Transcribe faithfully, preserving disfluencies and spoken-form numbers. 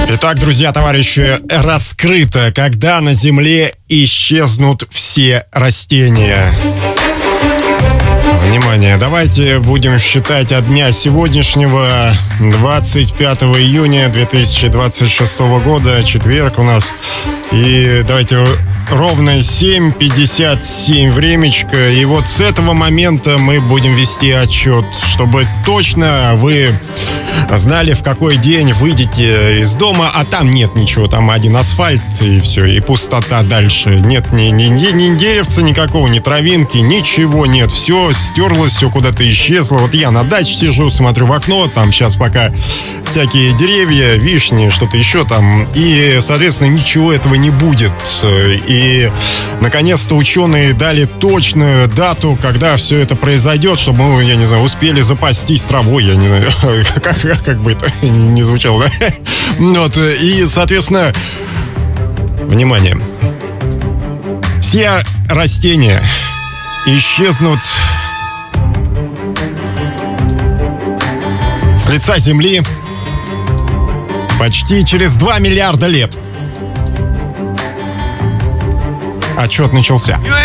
Итак, друзья, товарищи, раскрыто, когда на Земле исчезнут все растения. Внимание, давайте будем считать от дня сегодняшнего, двадцать пятого июня две тысячи двадцать шестого года, четверг у нас. И давайте ровно семь пятьдесят семь времечко. И вот с этого момента мы будем вести отчет, чтобы точно вы знали, в какой день выйдете из дома, а там нет ничего, там один асфальт и все, и пустота дальше. Нет ни, ни, ни, ни деревца никакого, ни травинки, ничего нет. Все стерлось, все куда-то исчезло. Вот я на даче сижу, смотрю в окно, там сейчас пока всякие деревья, вишни, что-то еще там. И, соответственно, ничего этого не будет. И, наконец-то, ученые дали точную дату, когда все это произойдет, чтобы мы, я не знаю, успели запастись травой, я не знаю, как, как бы это не звучало, да? Вот, и, соответственно, внимание, все растения исчезнут с лица Земли почти через два миллиарда лет. Отчет начался.